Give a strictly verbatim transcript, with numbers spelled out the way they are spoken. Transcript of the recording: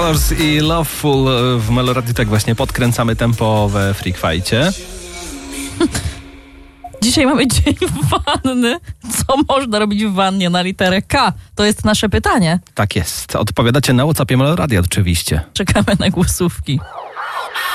Colors i Loveful w Meloradiu, tak właśnie podkręcamy tempo we Freak Fight'cie. Dzisiaj mamy dzień wanny. Co można robić w wannie na literę K? To jest nasze pytanie. Tak jest. Odpowiadacie na WhatsAppie Meloradia oczywiście. Czekamy na głosówki.